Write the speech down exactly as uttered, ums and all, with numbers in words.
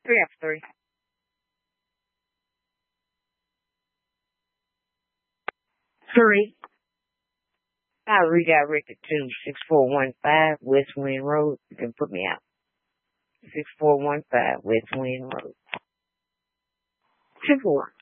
Three after three. Three. I'll redirect it to six four one five West Wind Road. You can put me out. six four one five West Wind Road. Two four.